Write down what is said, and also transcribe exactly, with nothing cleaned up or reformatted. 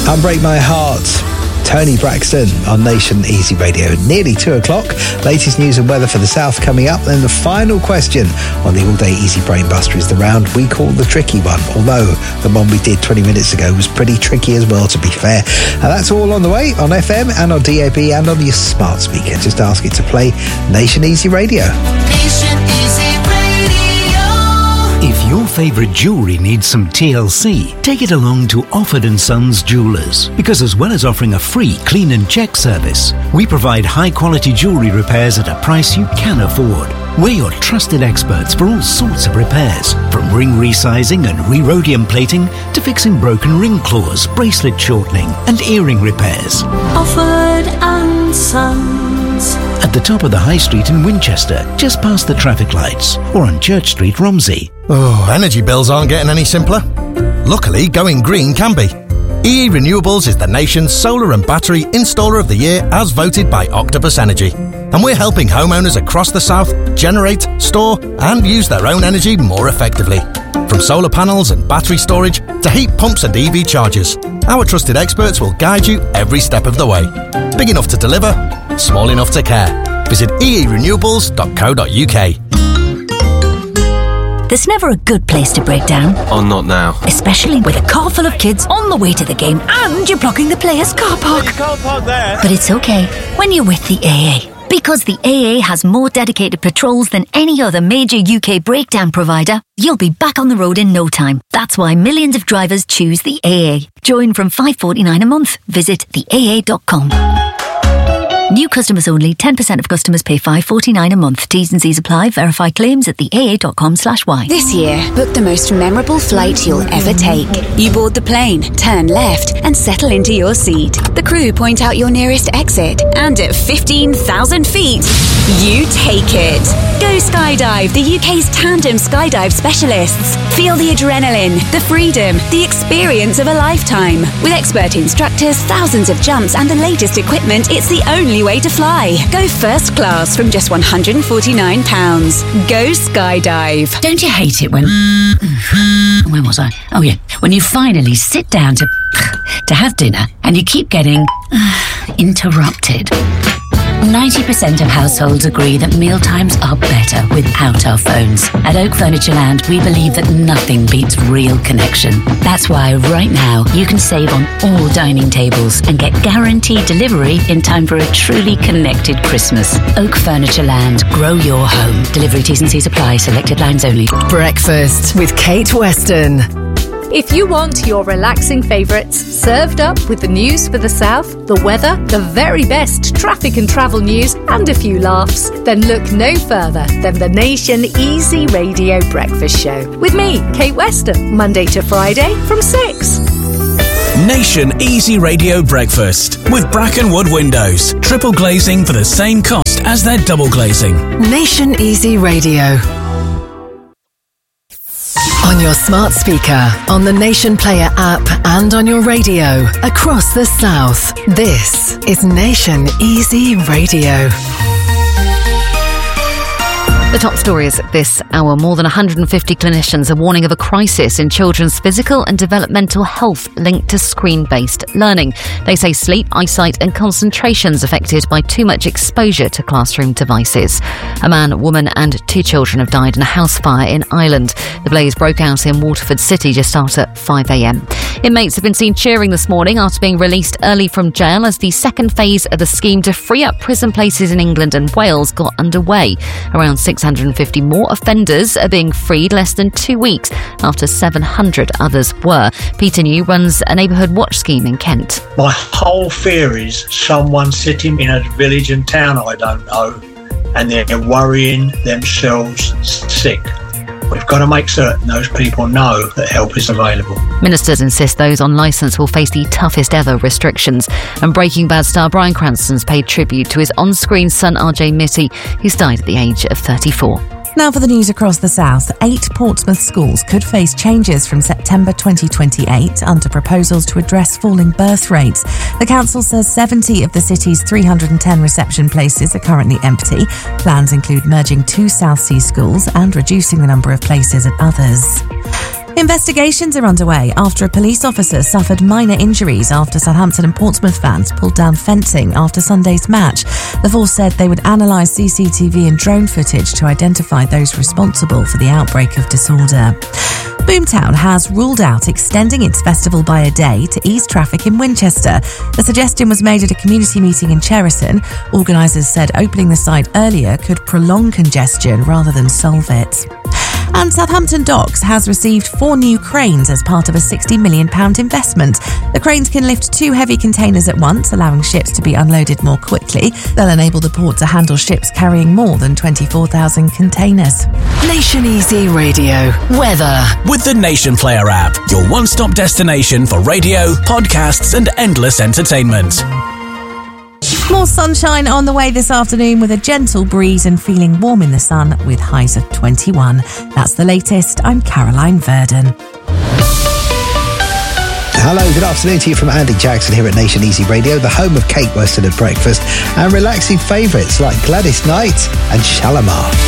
Unbreak My Heart, Tony Braxton on Nation Easy Radio. Nearly two o'clock. Latest news and weather for the south coming up. Then the final question on the all-day Easy Brain Buster is the round we call the tricky one. Although the one we did twenty minutes ago was pretty tricky as well, to be fair. And that's all on the way on F M and on D A B and on your smart speaker. Just ask it to play Nation Easy Radio. Nation Easy Radio. If your favourite jewellery needs some T L C, take it along to Offord and Sons Jewellers. Because as well as offering a free clean and check service, we provide high-quality jewellery repairs at a price you can afford. We're your trusted experts for all sorts of repairs, from ring resizing and re-rhodium plating to fixing broken ring claws, bracelet shortening and earring repairs. Offord and Sons. At the top of the High Street in Winchester, just past the traffic lights, or on Church Street, Romsey. Oh, energy bills aren't getting any simpler. Luckily, going green can be. E E Renewables is the nation's solar and battery installer of the year as voted by Octopus Energy. And we're helping homeowners across the south generate, store and use their own energy more effectively. From solar panels and battery storage to heat pumps and E V chargers, our trusted experts will guide you every step of the way. Big enough to deliver, small enough to care. Visit e e renewables dot co dot u k. There's never a good place to break down. Oh, not now. Especially with a car full of kids on the way to the game and you're blocking the players' car park. You can't park there. But it's okay when you're with the A A. Because the A A has more dedicated patrols than any other major U K breakdown provider, you'll be back on the road in no time. That's why millions of drivers choose the A A. Join from five pounds forty-nine a month. Visit the a a dot com. New customers only. ten percent of customers pay five pounds forty-nine a month. T's and C's apply. Verify claims at the a a dot com slash y. This year, book the most memorable flight you'll ever take. You board the plane, turn left, and settle into your seat. The crew point out your nearest exit, and at fifteen thousand feet, you take it. Go skydive, the U K's tandem skydive specialists. Feel the adrenaline, the freedom, the experience of a lifetime. With expert instructors, thousands of jumps, and the latest equipment, it's the only way to fly. Go first class from just one hundred forty-nine pounds. Go skydive. Don't you hate it when... Where was I? Oh, yeah. When you finally sit down to... to have dinner and you keep getting... interrupted. ninety percent of households agree that mealtimes are better without our phones. At Oak Furniture Land, we believe that nothing beats real connection. That's why right now you can save on all dining tables and get guaranteed delivery in time for a truly connected Christmas. Oak Furniture Land. Grow your home. Delivery T's and C's apply. Selected lines only. Breakfast with Kate Weston. If you want your relaxing favourites served up with the news for the south, the weather, the very best traffic and travel news, and a few laughs, then look no further than the Nation Easy Radio Breakfast Show. With me, Kate Weston, Monday to Friday from six. Nation Easy Radio Breakfast with Bracken Wood Windows. Triple glazing for the same cost as their double glazing. Nation Easy Radio. On your smart speaker, on the Nation Player app, and on your radio across the south. This is Nation Easy Radio. The top stories this hour. More than one hundred fifty clinicians are warning of a crisis in children's physical and developmental health linked to screen-based learning. They say sleep, eyesight and concentration's affected by too much exposure to classroom devices. A man, woman and two children have died in a house fire in Ireland. The blaze broke out in Waterford City just after five a.m. Inmates have been seen cheering this morning after being released early from jail as the second phase of the scheme to free up prison places in England and Wales got underway. Around six hundred fifty more offenders are being freed less than two weeks after seven hundred others were. Peter New runs a neighbourhood watch scheme in Kent. My whole fear is someone sitting in a village and town I don't know and they're worrying themselves sick. We've got to make certain those people know that help is available. Ministers insist those on licence will face the toughest ever restrictions. And Breaking Bad star Bryan Cranston's paid tribute to his on-screen son R J Mitty, who's died at the age of thirty-four. Now for the news across the south. Eight Portsmouth schools could face changes from September twenty twenty-eight under proposals to address falling birth rates. The council says seventy of the city's three hundred ten reception places are currently empty. Plans include merging two Southsea schools and reducing the number of places at others. Investigations are underway after a police officer suffered minor injuries after Southampton and Portsmouth fans pulled down fencing after Sunday's match. The force said they would analyse C C T V and drone footage to identify those responsible for the outbreak of disorder. Boomtown has ruled out extending its festival by a day to ease traffic in Winchester. The suggestion was made at a community meeting in Cherriston. Organisers said opening the site earlier could prolong congestion rather than solve it. And Southampton Docks has received four new cranes as part of a sixty million pounds investment. The cranes can lift two heavy containers at once, allowing ships to be unloaded more quickly. They'll enable the port to handle ships carrying more than twenty-four thousand containers. Nation Easy Radio weather. With the Nation Player app, your one-stop destination for radio, podcasts and endless entertainment. More sunshine on the way this afternoon with a gentle breeze and feeling warm in the sun with highs of twenty-one. That's the latest. I'm Caroline Verdon. Hello, good afternoon to you from Andy Jackson here at Nation Easy Radio, the home of Kate Weston at breakfast and relaxing favourites like Gladys Knight and Shalimar.